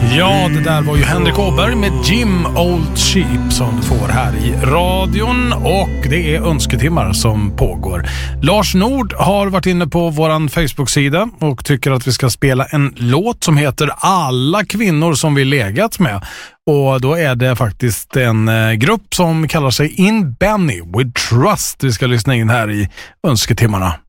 Ja, det där var ju Henrik Åberg med Jim Old Sheep som du får här i radion, och det är önsketimmar som pågår. Lars Nord har varit inne på våran Facebook-sida och tycker att vi ska spela en låt som heter Alla kvinnor som vi legat med. Och då är det faktiskt en grupp som kallar sig In Benny With Trust vi ska lyssna in här i önsketimmarna.